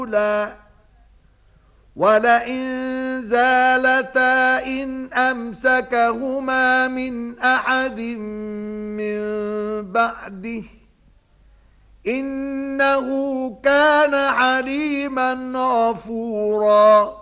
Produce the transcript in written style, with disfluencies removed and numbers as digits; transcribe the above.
وَلَئِن زَالَتَا إِنْ أَمْسَكَهُمَا مِنْ أَحَدٍ مِّن بَعْدِهِ إِنَّهُ كَانَ حَلِيمًا غَفُورًا.